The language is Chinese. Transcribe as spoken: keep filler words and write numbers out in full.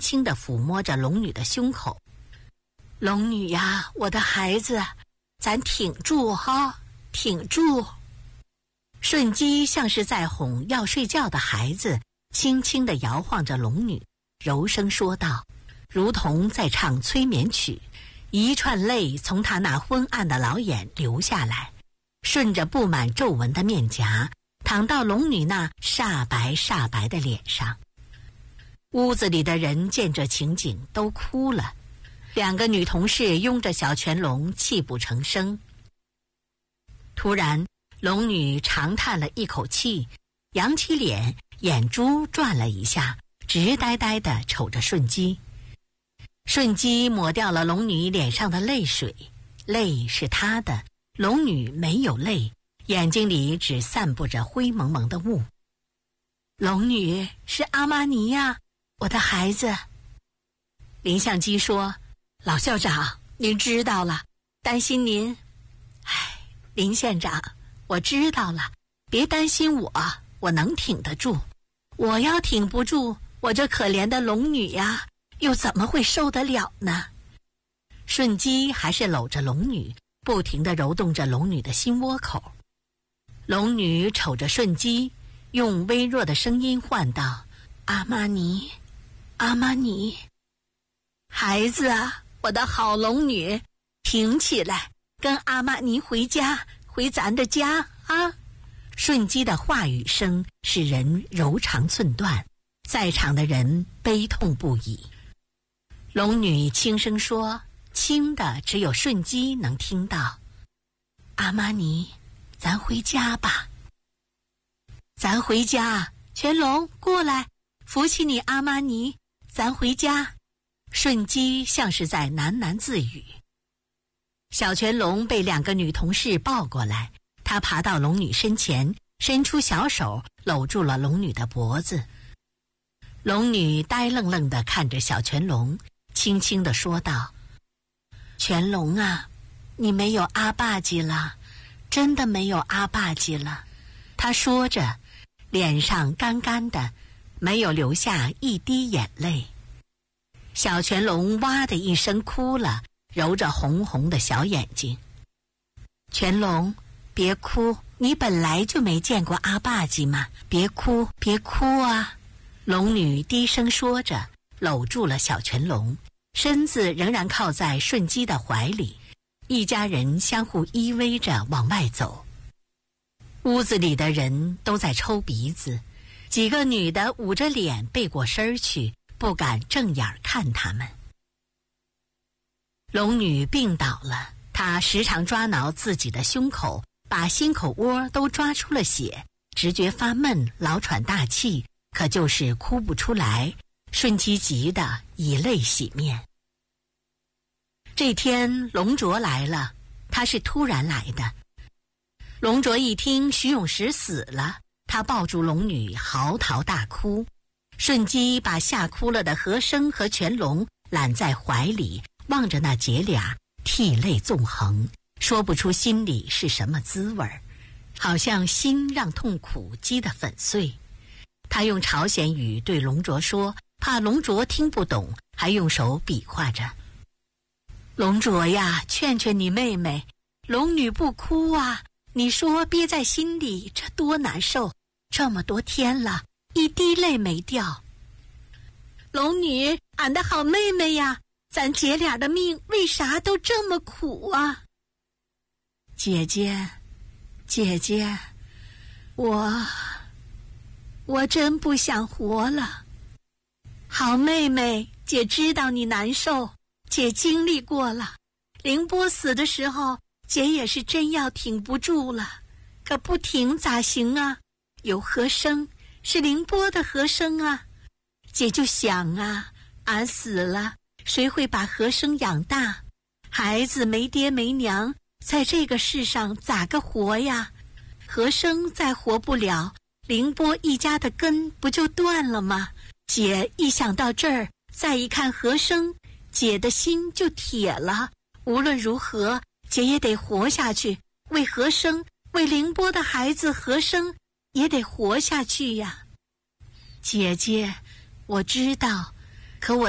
轻地抚摸着龙女的胸口。龙女呀，我的孩子，咱挺住哈，挺住。顺基像是在哄要睡觉的孩子，轻轻地摇晃着龙女，柔声说道，如同在唱催眠曲。一串泪从他那昏暗的老眼流下来，顺着布满皱纹的面颊淌到龙女那煞白煞白的脸上。屋子里的人见这情景都哭了，两个女同事拥着小全龙泣不成声。突然，龙女长叹了一口气，扬起脸，眼珠转了一下，直呆呆地瞅着顺基。顺基抹掉了龙女脸上的泪水，泪是她的，龙女没有泪，眼睛里只散布着灰蒙蒙的雾。龙女，是阿玛尼呀，我的孩子。林相基说，老校长，您知道了，担心您。唉，林县长，我知道了，别担心我，我能挺得住。我要挺不住，我这可怜的龙女呀，又怎么会受得了呢？顺基还是搂着龙女，不停地揉动着龙女的心窝口。龙女瞅着顺基，用微弱的声音唤道，阿玛尼，阿玛尼。孩子啊，我的好龙女，挺起来，跟阿玛尼回家，回咱的家啊！顺基的话语声使人柔肠寸断，在场的人悲痛不已。龙女轻声说，轻的只有顺基能听到，阿玛尼，咱回家吧。咱回家，全龙过来，扶起你阿玛尼，咱回家。顺基像是在喃喃自语。小全龙被两个女同事抱过来，他爬到龙女身前，伸出小手搂住了龙女的脖子。龙女呆愣愣地看着小全龙，轻轻地说道，全龙啊，你没有阿爸记了，真的没有阿爸记了。她说着，脸上干干的，没有流下一滴眼泪。小全龙哇的一声哭了，揉着红红的小眼睛。全龙，别哭，你本来就没见过阿爸记嘛，别哭，别哭啊！龙女低声说着，搂住了小全龙，身子仍然靠在顺基的怀里。一家人相互依偎着往外走。屋子里的人都在抽鼻子，几个女的捂着脸背过身去，不敢正眼看他们。龙女病倒了，她时常抓挠自己的胸口，把心口窝都抓出了血，直觉发闷，老喘大气，可就是哭不出来。顺基急得以泪洗面。这天龙卓来了，他是突然来的。龙卓一听徐永石死了，他抱住龙女嚎啕大哭。顺基把吓哭了的和珅和全龙揽在怀里，望着那姐俩，涕泪纵横，说不出心里是什么滋味，好像心让痛苦击得粉碎。他用朝鲜语对龙卓说，怕龙卓听不懂，还用手比划着。龙卓呀，劝劝你妹妹，龙女不哭啊，你说憋在心里这多难受，这么多天了，一滴泪没掉。龙女，俺的好妹妹呀，咱姐俩的命为啥都这么苦啊？姐姐，姐姐，我我真不想活了。好妹妹，姐知道你难受，姐经历过了。凌波死的时候，姐也是真要挺不住了，可不挺咋行啊？有和珅，是凌波的和珅啊。姐就想啊，俺死了，谁会把和珅养大？孩子没爹没娘，在这个世上咋个活呀？和珅再活不了，凌波一家的根不就断了吗？姐一想到这儿，再一看和珅，姐的心就铁了。无论如何，姐也得活下去，为和珅，为凌波的孩子和珅，也得活下去呀。姐姐，我知道，可我